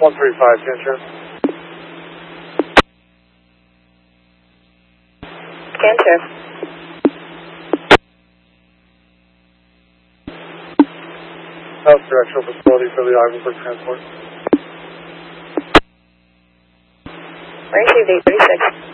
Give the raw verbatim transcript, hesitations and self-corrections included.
one three five, Cantor. Cantor. South directional facility for the Ivanburg transport. Received eight thirty-six.